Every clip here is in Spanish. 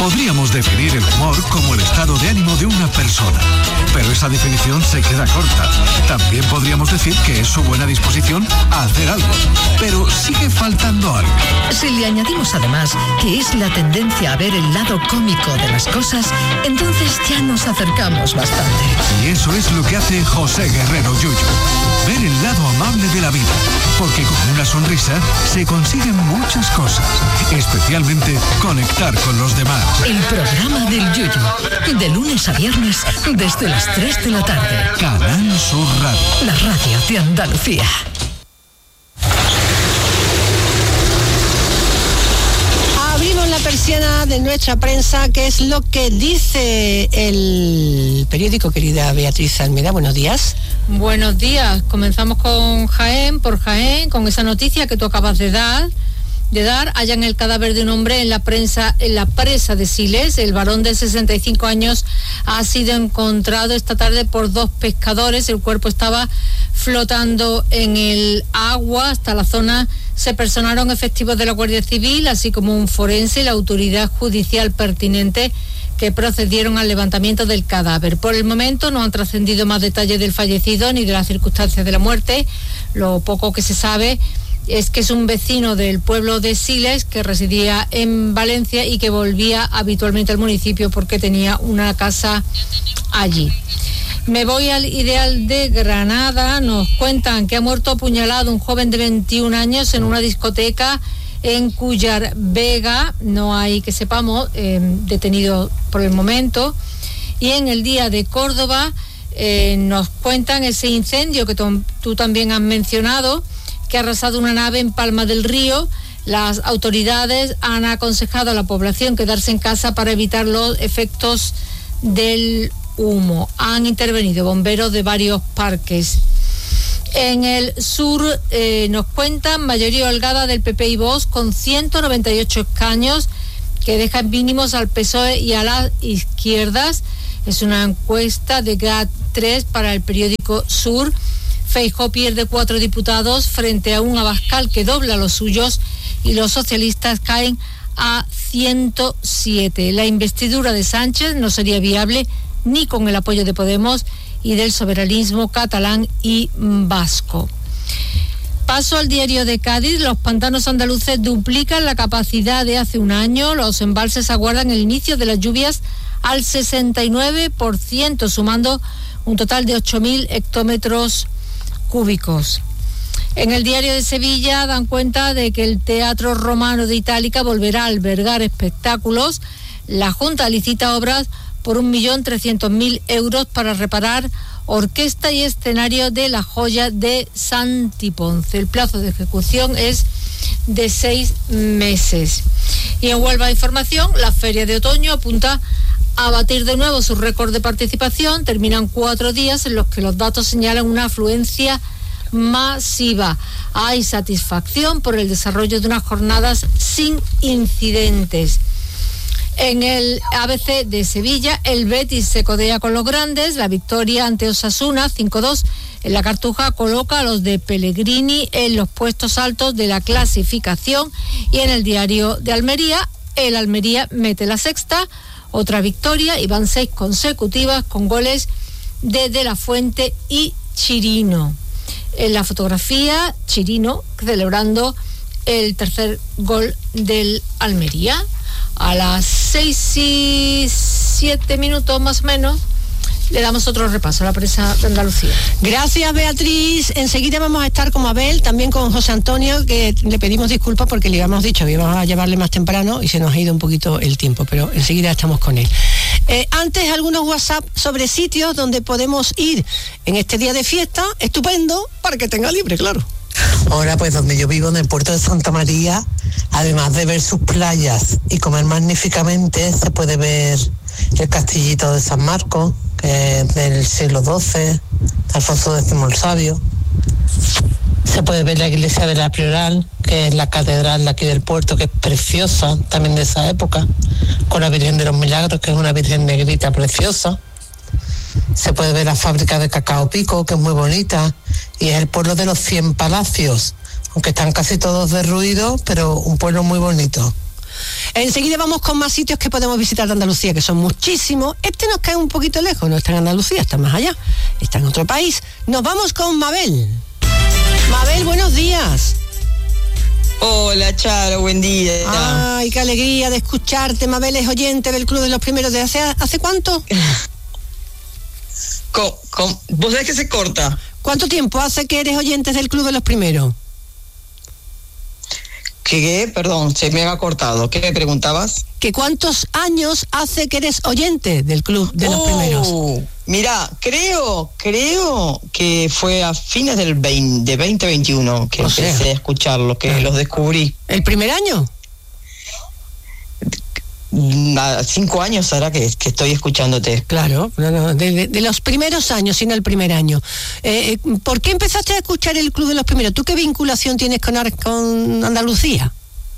Podríamos definir el humor como el estado de ánimo de una persona, pero esa definición se queda corta. También podríamos decir que es su buena disposición a hacer algo, pero sigue faltando algo. Si le añadimos además que es la tendencia a ver el lado cómico de las cosas, entonces ya nos acercamos bastante. Y eso es lo que hace José Guerrero Yuyu. Ver el lado amable de la vida, porque con una sonrisa se consiguen muchas cosas, especialmente conectar con los demás. El programa del Yuyu, de lunes a viernes desde las 3 de la tarde. Canal Sur Radio. La radio de Andalucía. Abrimos la persiana de nuestra prensa, que es lo que dice el periódico, querida Beatriz Almeida. Buenos días. Buenos días. Comenzamos con Jaén, con esa noticia que tú acabas de dar. Hallan el cadáver de un hombre en la presa de Siles. El varón de 65 años ha sido encontrado esta tarde por 2 pescadores. El cuerpo estaba flotando en el agua. Hasta la zona se personaron efectivos de la Guardia Civil, así como un forense y la autoridad judicial pertinente, que procedieron al levantamiento del cadáver. Por el momento no han trascendido más detalles del fallecido ni de las circunstancias de la muerte. Lo poco que se sabe es que es un vecino del pueblo de Siles que residía en Valencia y que volvía habitualmente al municipio porque tenía una casa allí. Me voy al Ideal de Granada. Nos cuentan que ha muerto apuñalado un joven de 21 años en una discoteca en Cuyar Vega. No hay, que sepamos, detenido por el momento. Y en el Día de Córdoba nos cuentan ese incendio que tú también has mencionado, que ha arrasado una nave en Palma del Río. Las autoridades han aconsejado a la población quedarse en casa para evitar los efectos del humo. Han intervenido bomberos de varios parques. En el sur nos cuentan mayoría holgada del PP y Vox con 198 escaños, que dejan mínimos al PSOE y a las izquierdas. Es una encuesta de GAT3 para el periódico Sur. Feijóo pierde 4 diputados frente a un Abascal que dobla los suyos y los socialistas caen a 107. La investidura de Sánchez no sería viable ni con el apoyo de Podemos y del soberanismo catalán y vasco. Paso al Diario de Cádiz. Los pantanos andaluces duplican la capacidad de hace un año. Los embalses aguardan el inicio de las lluvias al 69%, sumando un total de 8.000 hectómetros cúbicos. En el Diario de Sevilla dan cuenta de que el Teatro Romano de Itálica volverá a albergar espectáculos. La Junta licita obras por 1.300.000 euros para reparar orquesta y escenario de la joya de Santiponce. El plazo de ejecución es de 6 meses. Y en Huelva Información, la Feria de Otoño apunta a batir de nuevo su récord de participación. Terminan 4 días en los que los datos señalan una afluencia masiva. Hay satisfacción por el desarrollo de unas jornadas sin incidentes. En el ABC de Sevilla, el Betis se codea con los grandes. La victoria ante Osasuna, 5-2, en la Cartuja coloca a los de Pellegrini en los puestos altos de la clasificación. Y en el Diario de Almería, el Almería mete la sexta, otra victoria, y van 6 consecutivas con goles de De La Fuente y Chirino. En la fotografía, Chirino celebrando el tercer gol del Almería. A las 6:07 más o menos le damos otro repaso a la prensa de Andalucía. Gracias, Beatriz. Enseguida vamos a estar con Abel, también con José Antonio, que le pedimos disculpas porque le habíamos dicho que íbamos a llevarle más temprano y se nos ha ido un poquito el tiempo, pero enseguida estamos con él. Antes, algunos WhatsApp sobre sitios donde podemos ir en este día de fiesta, estupendo, para que tenga libre, claro. Ahora, pues donde yo vivo, en el puerto de Santa María, además de ver sus playas y comer magníficamente, se puede ver el castillito de San Marcos, que es del siglo XII, Alfonso X el Sabio. Se puede ver la iglesia de la Prioral, que es la catedral de aquí del puerto, que es preciosa, también de esa época, con la Virgen de los Milagros, que es una virgen negrita preciosa. Se puede ver la fábrica de cacao Pico, que es muy bonita, y es el pueblo de los 100 palacios, aunque están casi todos derruidos, pero un pueblo muy bonito. Enseguida vamos con más sitios que podemos visitar de Andalucía, que son muchísimos. Este nos cae un poquito lejos, no está en Andalucía, está más allá, está en otro país. Nos vamos con Mabel. Mabel, buenos días. Hola, Charo, buen día. Ay, qué alegría de escucharte. Mabel es oyente del Club de los Primeros de ¿hace cuánto? ¿Vos sabés que se corta? ¿Cuánto tiempo hace que eres oyente del Club de los Primeros? ¿Qué? Perdón, se me ha cortado. ¿Qué me preguntabas? ¿Que cuántos años hace que eres oyente del Club de los Primeros? Mira, creo que fue a fines de 2021 que empecé a escucharlos, que los descubrí. ¿El primer año? 5 años ahora que estoy escuchándote. Claro, de los primeros años, sino el primer año. ¿Por qué empezaste a escuchar el Club de los Primeros? ¿Tú qué vinculación tienes con Andalucía?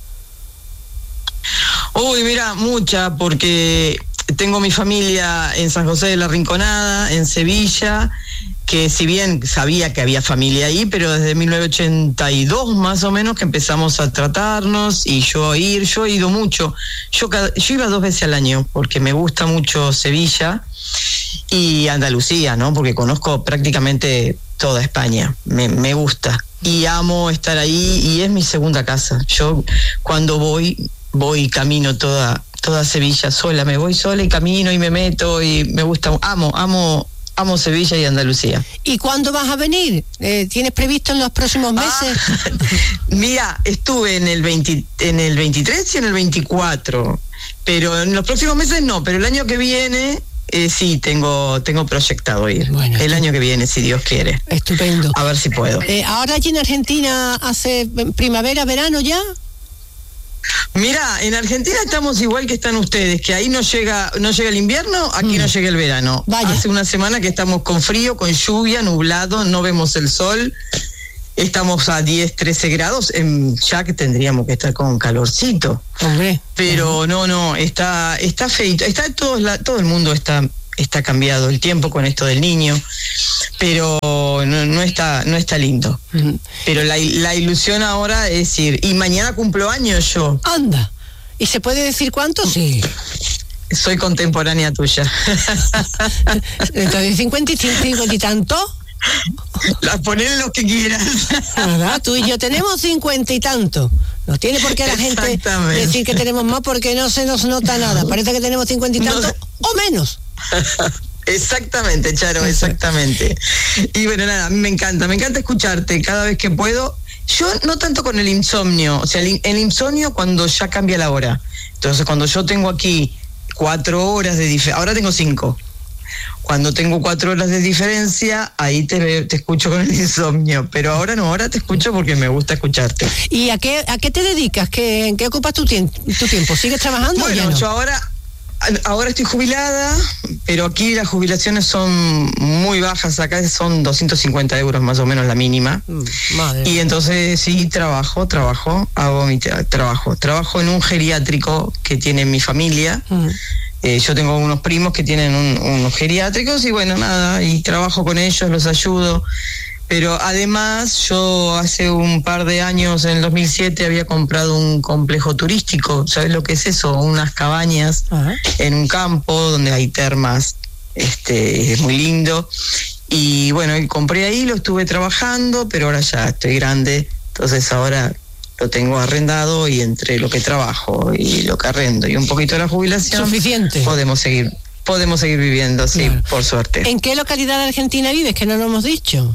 Uy, mira, mucha, porque tengo mi familia en San José de la Rinconada, en Sevilla, que si bien sabía que había familia ahí, pero desde 1982 más o menos que empezamos a tratarnos y yo he ido mucho. Yo iba 2 veces al año porque me gusta mucho Sevilla y Andalucía, ¿no? Porque conozco prácticamente toda España, me gusta y amo estar ahí y es mi segunda casa. Yo cuando voy camino toda Sevilla sola, me voy sola y camino y me meto y me gusta, amo Sevilla y Andalucía. ¿Y cuándo vas a venir? ¿Tienes previsto en los próximos meses? Mira, estuve en el 23 y en el 24, pero en los próximos meses no, pero el año que viene sí, tengo proyectado ir. Bueno, el año que viene, si Dios quiere. Estupendo. A ver si puedo. ¿Ahora allí en Argentina hace primavera, verano ya? Mira, en Argentina estamos igual que están ustedes, que ahí no llega el invierno, aquí no llega el verano. Vaya. Hace una semana que estamos con frío, con lluvia, nublado, no vemos el sol, estamos a 10, 13 grados, ya que tendríamos que estar con calorcito. Hombre. Pero no, está feito, todo el mundo está cambiado el tiempo con esto del niño, pero no está lindo. Pero la ilusión ahora es ir, y mañana cumplo años yo. Anda, ¿y se puede decir cuánto? Sí. Soy contemporánea tuya. Entonces, 50 y tanto. Ponen lo que quieras. ¿Verdad? Tú y yo tenemos 50 y tanto. No tiene por qué la gente decir que tenemos más porque no se nos nota nada. Parece que tenemos 50 y tanto o menos. Exactamente, Charo, exactamente. Y bueno, nada, a mí me encanta escucharte cada vez que puedo. Yo no tanto con el insomnio, o sea, el insomnio cuando ya cambia la hora. Entonces, cuando yo tengo aquí 4 horas de diferencia, ahora tengo 5. Cuando tengo 4 horas de diferencia, ahí te escucho con el insomnio, pero ahora no, ahora te escucho porque me gusta escucharte. ¿Y a qué te dedicas? ¿En qué ocupas tu tiempo? ¿Sigues trabajando? Bueno, o ya no? Yo ahora estoy jubilada, pero aquí las jubilaciones son muy bajas, acá son 250 euros más o menos la mínima. Madre. Y entonces sí, hago mi trabajo en un geriátrico que tiene mi familia. Yo tengo unos primos que tienen unos geriátricos y bueno, nada, y trabajo con ellos, los ayudo. Pero además yo hace un par de años, en el 2007, había comprado un complejo turístico. ¿Sabes lo que es eso? Unas cabañas en un campo donde hay termas. Es muy lindo. Y bueno, compré ahí, lo estuve trabajando, pero ahora ya estoy grande. Entonces ahora lo tengo arrendado y entre lo que trabajo y lo que arrendo y un poquito de la jubilación... Suficiente. Podemos seguir viviendo, sí, claro. Por suerte. ¿En qué localidad de Argentina vives? Que no lo hemos dicho.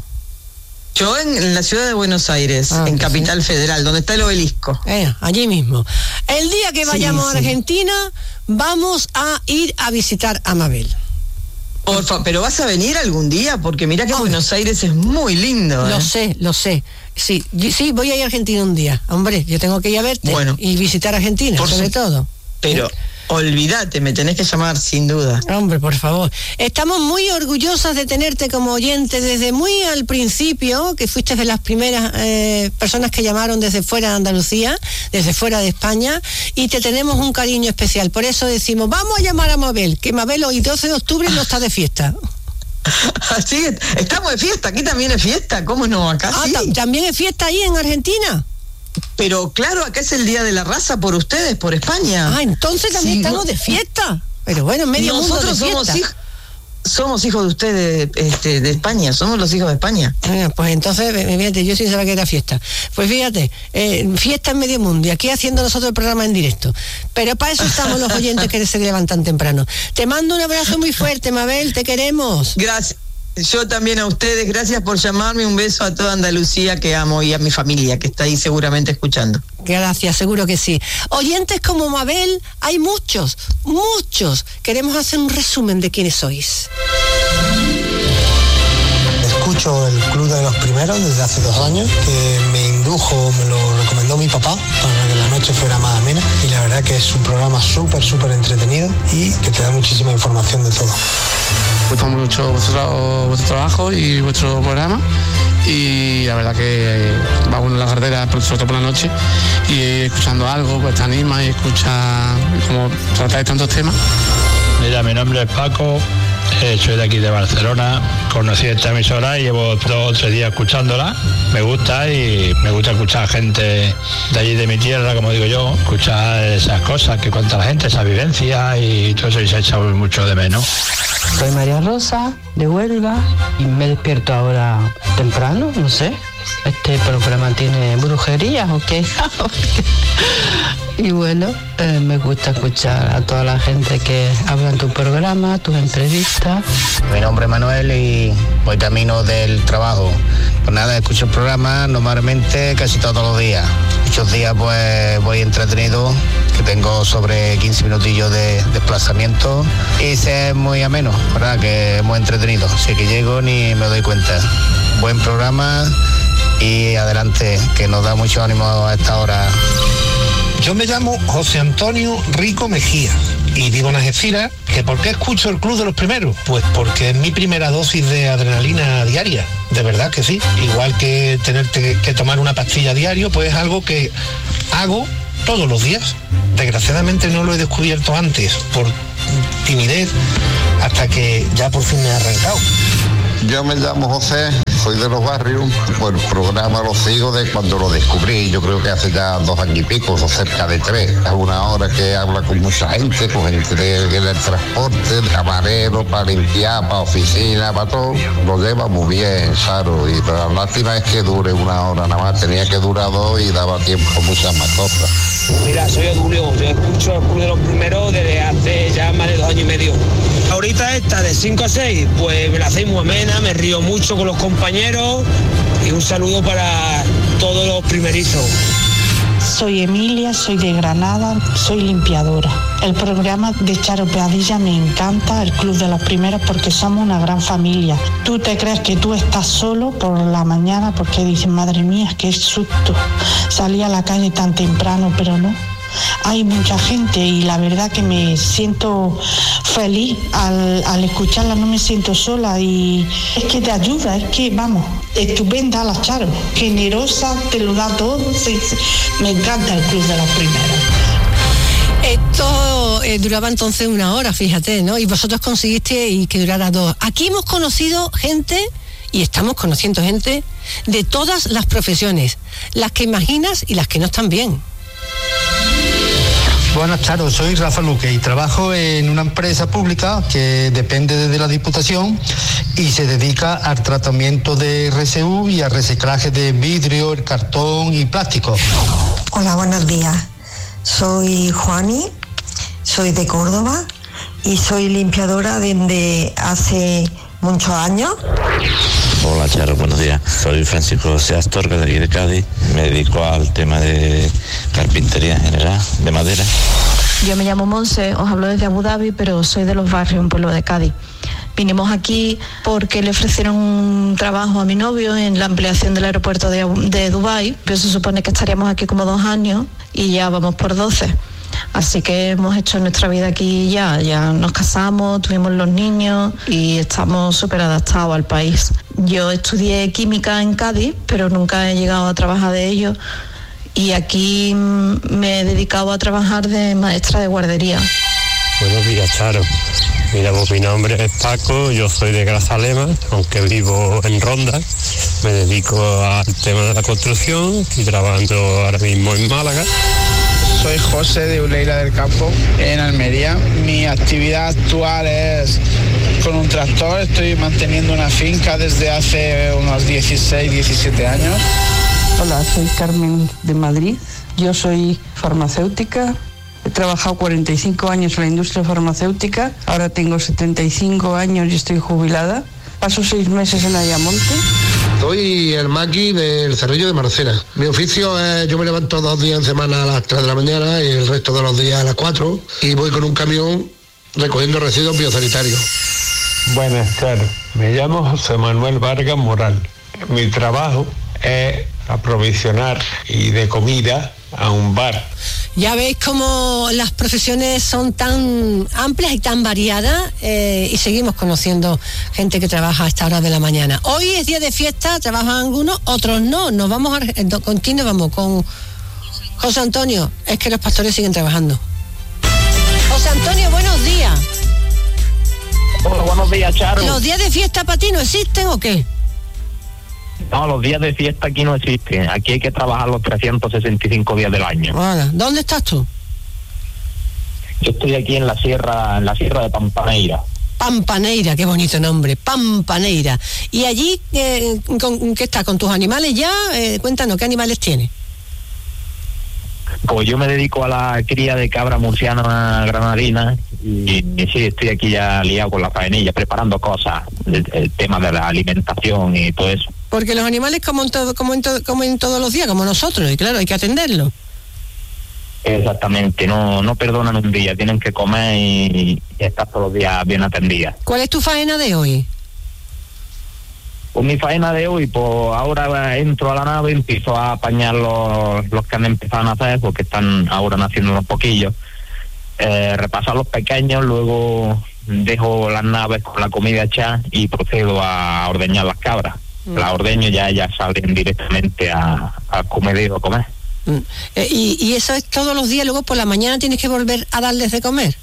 Yo en la ciudad de Buenos Aires, en Capital Federal, donde está el obelisco. Allí mismo. El día que vayamos a Argentina, vamos a ir a visitar a Mabel. Porfa, pero vas a venir algún día, porque mira que Buenos Aires es muy lindo. Lo sé. Sí, voy a ir a Argentina un día. Hombre, yo tengo que ir a verte y visitar Argentina, sobre todo. Pero... olvídate, me tenés que llamar sin duda. Hombre, por favor. Estamos muy orgullosas de tenerte como oyente desde muy al principio, que fuiste de las primeras personas que llamaron desde fuera de Andalucía, desde fuera de España, y te tenemos un cariño especial. Por eso decimos, vamos a llamar a Mabel, que Mabel hoy 12 de octubre no está de fiesta. Sí, estamos de fiesta, aquí también es fiesta, ¿cómo no? Acá sí. ¿También es fiesta ahí en Argentina? Pero claro, acá es el Día de la Raza por ustedes, por España. Ah, entonces también estamos de fiesta. Pero bueno, medio mundo de fiesta. Nosotros somos hijos de ustedes, de España, somos los hijos de España. Pues entonces, fíjate, yo sí sabía que era fiesta. Pues fíjate, fiesta en medio mundo, y aquí haciendo nosotros el programa en directo. Pero para eso estamos los oyentes que se levantan temprano. Te mando un abrazo muy fuerte, Mabel, te queremos. Gracias. Yo también a ustedes, gracias por llamarme, un beso a toda Andalucía que amo y a mi familia que está ahí seguramente escuchando. Gracias, seguro que sí. Oyentes como Mabel, hay muchos. Queremos hacer un resumen de quiénes sois. Escucho el Club de los Primeros desde hace 2 años, que me lo recomendó mi papá para que la noche fuera más amena, y la verdad que es un programa súper entretenido y que te da muchísima información de todo. Me gusta mucho vuestro trabajo y vuestro programa, y la verdad que va uno en la carretera, sobre todo por la noche, y escuchando algo, pues te anima y escucha cómo tratáis tantos temas. Mira, mi nombre es Paco, soy de aquí de Barcelona, conocí esta emisora y llevo 2 o 3 días escuchándola. Me gusta escuchar gente de allí de mi tierra, como digo yo, escuchar esas cosas que cuenta la gente, esa vivencia y todo eso, y se echa mucho de menos. Soy María Rosa, de Huelva, y me despierto ahora temprano, no sé. ¿Este programa tiene brujerías o qué? Y bueno, me gusta escuchar a toda la gente que habla en tu programa, tus entrevistas. Mi nombre es Manuel y voy camino del trabajo. Pues nada, escucho el programa normalmente casi todos los días. Muchos días pues voy entretenido, que tengo sobre 15 minutillos de desplazamiento, y sé muy ameno, ¿verdad? Que es muy entretenido, así que llego ni me doy cuenta. Buen programa y adelante, que nos da mucho ánimo a esta hora. Yo me llamo José Antonio Rico Mejía y vivo en Algeciras. ¿Que por qué escucho el Club de los Primeros? Pues porque es mi primera dosis de adrenalina diaria, de verdad que sí. Igual que tener que tomar una pastilla diario, pues es algo que hago todos los días. Desgraciadamente no lo he descubierto antes por timidez, hasta que ya por fin me he arrancado. Yo me llamo José, soy de Los Barrios. Pues el programa lo sigo de cuando lo descubrí, yo creo que hace ya 2 años y pico, o cerca de 3. Es una hora que habla con mucha gente, con gente del transporte, de camarero, para limpiar, para oficina, para todo. Lo lleva muy bien, Charo, y la lástima es que dure 1 hora nada más, tenía que durar 2 y daba tiempo a muchas más cosas. Mira, soy Odulio, yo escucho el Club de los Primeros desde hace ya más de 2 años y medio. Ahorita esta de 5 a 6, pues me la hacéis muy amena, me río mucho con los compañeros, y un saludo para todos los primerizos. Soy Emilia, soy de Granada, soy limpiadora. El programa de Charo Padilla me encanta, el Club de los Primeros, porque somos una gran familia. Tú te crees que tú estás solo por la mañana porque dices, madre mía, qué susto, salí a la calle tan temprano, pero no. Hay mucha gente y la verdad que me siento feliz al escucharla, no me siento sola, y es que te ayuda, es que vamos, estupenda la Charo, generosa, te lo da todo, sí. Me encanta el Club de los Primeros. Esto duraba entonces 1 hora, fíjate, ¿no? Y vosotros conseguisteis que durara 2. Aquí hemos conocido gente, y estamos conociendo gente de todas las profesiones, las que imaginas y las que no están bien. Buenas tardes, soy Rafa Luque y trabajo en una empresa pública que depende de la Diputación y se dedica al tratamiento de RSU y al reciclaje de vidrio, el cartón y plástico. Hola, buenos días. Soy Juani, soy de Córdoba y soy limpiadora desde hace muchos años. Hola Charo, buenos días. Soy Francisco José Astorga, de aquí de Cádiz. Me dedico al tema de carpintería en general, de madera. Yo me llamo Monse, os hablo desde Abu Dhabi, pero soy de Los Barrios, un pueblo de Cádiz. Vinimos aquí porque le ofrecieron un trabajo a mi novio en la ampliación del aeropuerto de Dubái, pero se supone que estaríamos aquí como 2 años y ya vamos por 12. Así que hemos hecho nuestra vida aquí ya nos casamos, tuvimos los niños y estamos súper adaptados al país. Yo estudié química en Cádiz, pero nunca he llegado a trabajar de ello, y aquí me he dedicado a trabajar de maestra de guardería. Buenos días, Charo. Mira, pues mi nombre es Paco, yo soy de Grazalema, aunque vivo en Ronda. Me dedico al tema de la construcción, estoy trabajando ahora mismo en Málaga. Soy José de Uleira del Campo, en Almería. Mi actividad actual es con un tractor. Estoy manteniendo una finca desde hace unos 16, 17 años. Hola, soy Carmen de Madrid. Yo soy farmacéutica. He trabajado 45 años en la industria farmacéutica. Ahora tengo 75 años y estoy jubilada. Paso 6 meses en Ayamonte. Soy el maqui del Cerrillo de Marcena. Mi oficio es, yo me levanto 2 días en semana a las 3 de la mañana y el resto de los días a las 4 y voy con un camión recogiendo residuos biosanitarios. Buenas tardes, me llamo José Manuel Vargas Moral. Mi trabajo es aprovisionar y de comida a un bar. Ya veis cómo las profesiones son tan amplias y tan variadas y seguimos conociendo gente que trabaja a esta hora de la mañana. Hoy es día de fiesta, trabajan algunos, otros no. Nos vamos ¿con quién nos vamos? Con José Antonio. Es que los pastores siguen trabajando. José Antonio, buenos días. Hola, buenos días, Charo. ¿Los días de fiesta para ti no existen o qué? No, los días de fiesta aquí no existen. Aquí hay que trabajar los 365 días del año. Bueno, ¿dónde estás tú? Yo estoy aquí en la sierra de Pampaneira. Pampaneira, qué bonito nombre, Pampaneira. ¿Y allí qué estás? ¿Con tus animales ya? Cuéntanos, ¿qué animales tienes? Pues yo me dedico a la cría de cabra murciana granadina y sí, estoy aquí ya liado con la faenilla, preparando cosas, el tema de la alimentación y todo eso. Porque los animales comen todos los días, como nosotros, y claro, hay que atenderlos. Exactamente, no perdonan un día, tienen que comer y estar todos los días bien atendidas. ¿Cuál es tu faena de hoy? Pues mi faena de hoy, pues ahora entro a la nave, empiezo a apañar los que han empezado a nacer, porque están ahora naciendo unos poquillos, repasar los pequeños, luego dejo las naves con la comida hecha y procedo a ordeñar las cabras. Las ordeño, ya ellas salen directamente al comedero a comer. ¿Y eso es todos los días? Luego por la mañana tienes que volver a darles de comer.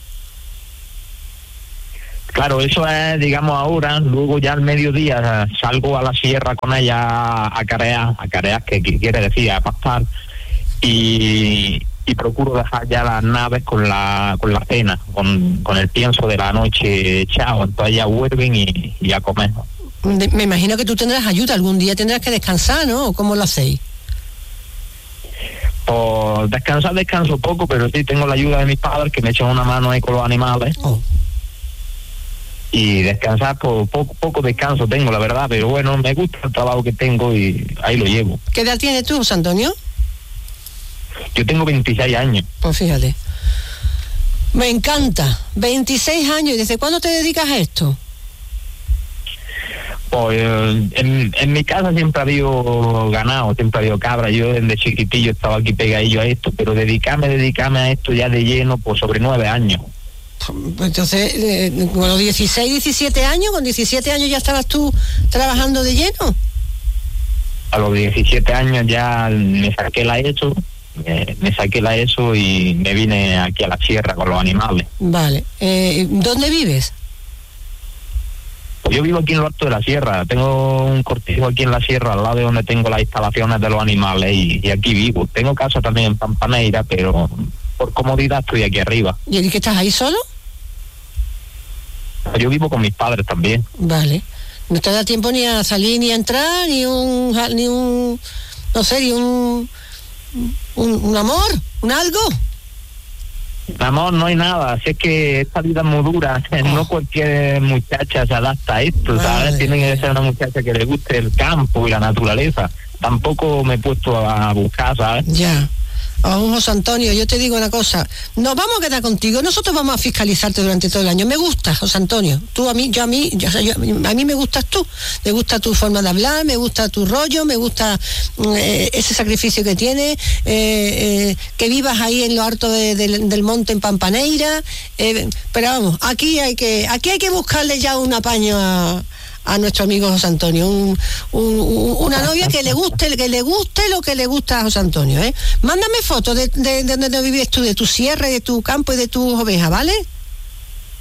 Claro, eso es, digamos, ahora. Luego ya al mediodía salgo a la sierra con ella a carear, que quiere decir a pastar, y procuro dejar ya las naves con la cena, con el pienso de la noche echado. Entonces ya vuelven y a comer. Me imagino que tú tendrás ayuda, algún día tendrás que descansar, ¿no? ¿O cómo lo hacéis? Pues descanso poco, pero sí tengo la ayuda de mis padres que me echan una mano ahí con los animales. Y descansar, pues poco descanso tengo, la verdad, pero bueno, me gusta el trabajo que tengo y ahí lo llevo. ¿Qué edad tienes tú, José Antonio? Yo tengo 26 años. Pues fíjate. Me encanta. 26 años. ¿Y desde cuándo te dedicas a esto? Pues en mi casa siempre ha habido ganado, siempre ha habido cabra. Yo desde chiquitillo estaba aquí pegadillo a esto, pero dedicarme a esto ya de lleno, pues sobre 9 años. Pues entonces, con los 16, 17 años, con 17 años ya estabas tú trabajando de lleno. A los 17 años ya me saqué la ESO y me vine aquí a la sierra con los animales. Vale. ¿Dónde vives? Pues yo vivo aquí en lo alto de la sierra. Tengo un cortijo aquí en la sierra, al lado de donde tengo las instalaciones de los animales y aquí vivo. Tengo casa también en Pampaneira, pero por comodidad estoy aquí arriba. ¿Y qué estás ahí solo? Yo vivo con mis padres también. Vale. No te da tiempo ni a salir ni a entrar, ni un amor, un algo. Amor, no hay nada. Sé que esta vida es muy dura. No cualquier muchacha se adapta a esto, ¿sabes? Tiene que ser una muchacha que le guste el campo y la naturaleza. Tampoco me he puesto a buscar, ¿sabes? Ya. José Antonio, yo te digo una cosa, nos vamos a quedar contigo, nosotros vamos a fiscalizarte durante todo el año. Me gusta, José Antonio, tú a mí, a mí me gustas tú, me gusta tu forma de hablar, me gusta tu rollo, me gusta ese sacrificio que tienes, que vivas ahí en lo alto del monte en Pampaneira, pero vamos, aquí hay que buscarle ya un apaño a nuestro amigo José Antonio, una novia que le guste lo que le gusta a José Antonio, ¿eh? Mándame fotos de donde vives tú, de tu sierra, de tu campo y de tus ovejas, ¿vale?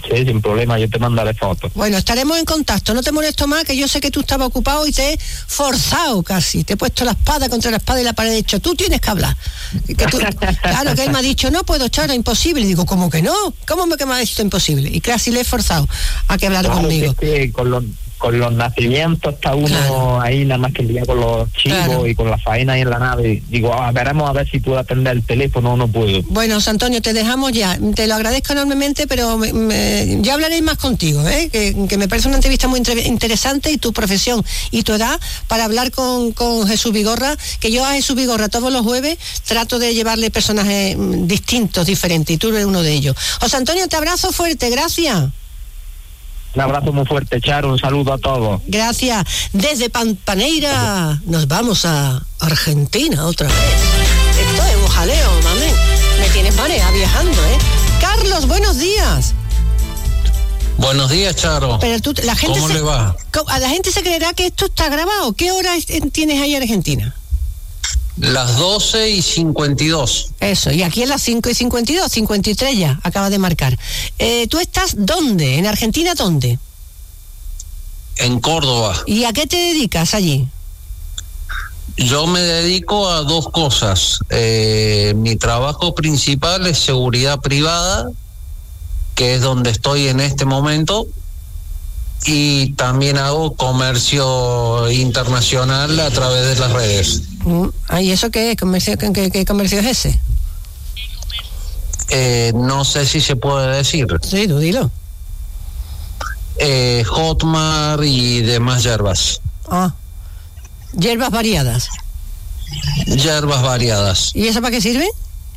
Sí, sin problema, yo te mandaré fotos. Bueno, estaremos en contacto, no te molesto más, que yo sé que tú estabas ocupado y te he forzado casi, te he puesto la espada contra la espada y la pared, he dicho, tú tienes que hablar. Claro, que él me ha dicho, no puedo, Charo, imposible. Y digo, ¿cómo que no? ¿Cómo me ha dicho imposible? Y casi le he forzado a que hablara conmigo. Sí, con los nacimientos está uno ahí nada más que el día con los chivos y con la faena ahí en la nave. Digo, veremos a ver si puedo atender el teléfono o no puedo. Bueno, José Antonio, te dejamos ya. Te lo agradezco enormemente, pero ya hablaré más contigo, que me parece una entrevista muy interesante, y tu profesión y tu edad, para hablar con Jesús Vigorra, que yo a Jesús Vigorra todos los jueves trato de llevarle personajes distintos, diferentes, y tú eres uno de ellos. José Antonio, te abrazo fuerte, gracias. Un abrazo muy fuerte, Charo, un saludo a todos. Gracias. Desde Pampaneira nos vamos a Argentina otra vez. Esto es un jaleo, mami. Me tienes marea viajando, Carlos, buenos días. Buenos días, Charo. Pero la gente ¿Cómo le va? A la gente se creerá que esto está grabado. ¿Qué hora tienes ahí en Argentina? Las 12:52. Eso, y aquí es las 5:52, 53 ya, acaba de marcar. ¿Tú estás dónde? ¿En Argentina dónde? En Córdoba. ¿Y a qué te dedicas allí? Yo me dedico a dos cosas. Mi trabajo principal es seguridad privada, que es donde estoy en este momento, y también hago comercio internacional a través de las redes. ¿Y eso qué es? ¿Qué comercio es ese? No sé si se puede decir. Sí, tú dilo. Hotmart y demás hierbas. Hierbas variadas. Hierbas variadas. ¿Y eso para qué sirve?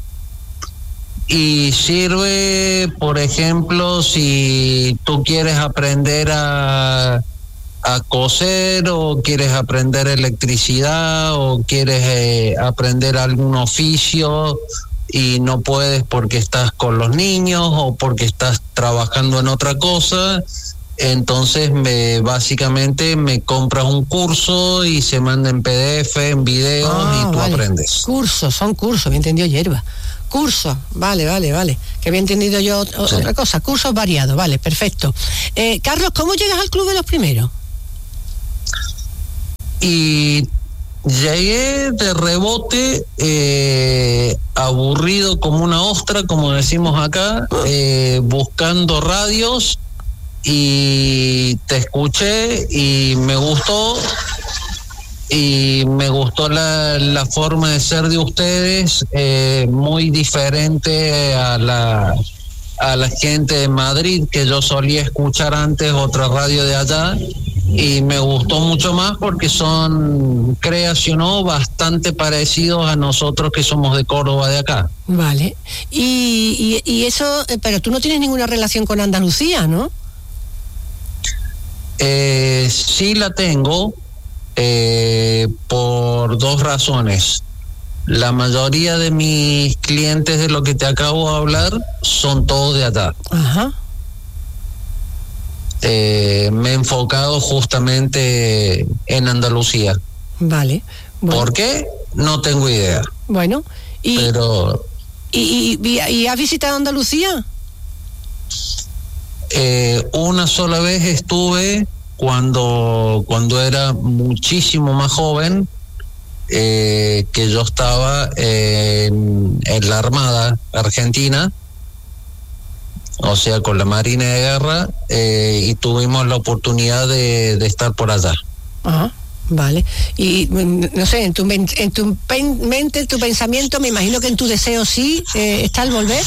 Y sirve, por ejemplo, si tú quieres aprender a coser, o quieres aprender electricidad, o quieres aprender algún oficio y no puedes porque estás con los niños o porque estás trabajando en otra cosa, entonces básicamente me compras un curso y se manda en PDF, en videos, y tú aprendes. Son cursos, me entendió hierba. Cursos, vale, que había entendido yo otra cosa, cursos variados, vale, perfecto. Carlos, ¿cómo llegas al Club de los Primeros? Y llegué de rebote, aburrido como una ostra, como decimos acá, buscando radios, y te escuché y me gustó. Y me gustó la forma de ser de ustedes, muy diferente a la gente de Madrid, que yo solía escuchar antes otra radio de allá, y me gustó mucho más porque son, créase o no, bastante parecidos a nosotros que somos de Córdoba, de acá. Vale. Y eso, pero tú no tienes ninguna relación con Andalucía, ¿no? Sí la tengo. Por dos razones. La mayoría de mis clientes de lo que te acabo de hablar son todos de allá. Ajá. Me he enfocado justamente en Andalucía. Vale. Bueno. ¿Por qué? No tengo idea. Bueno, pero ¿y has visitado Andalucía? Una sola vez estuve cuando era muchísimo más joven, que yo estaba en la Armada Argentina, o sea, con la Marina de Guerra, y tuvimos la oportunidad de estar por allá. Ajá, vale. Y no sé, en tu mente, en tu pensamiento, me imagino que en tu deseo sí está el volver.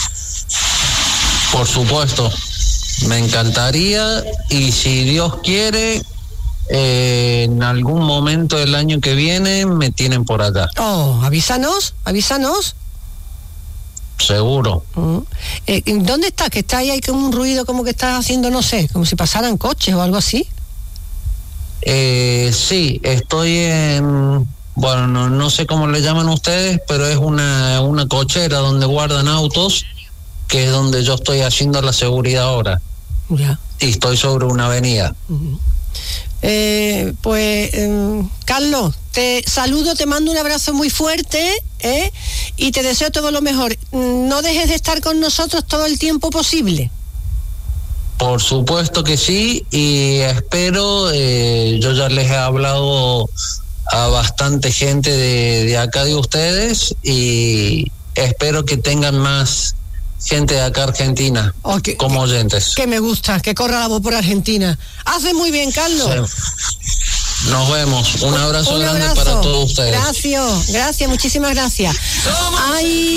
Por supuesto. Me encantaría, y si Dios quiere, en algún momento del año que viene me tienen por acá. Avísanos. Seguro. ¿Dónde estás? Que está ahí con un ruido como que estás haciendo, no sé, como si pasaran coches o algo así. Sí, estoy en, bueno, no sé cómo le llaman ustedes, pero es una cochera donde guardan autos, que es donde yo estoy haciendo la seguridad ahora. Ya. Y estoy sobre una avenida. Carlos, te saludo, te mando un abrazo muy fuerte, y te deseo todo lo mejor. No dejes de estar con nosotros todo el tiempo posible. por supuesto que sí, y espero, yo ya les he hablado a bastante gente de acá de ustedes, y espero que tengan más gente de acá Argentina como oyentes. Que me gusta, que corra la voz por Argentina. Hace muy bien, Carlos. Sí. Nos vemos. Un abrazo grande para todos ustedes. Gracias, muchísimas gracias. Ay.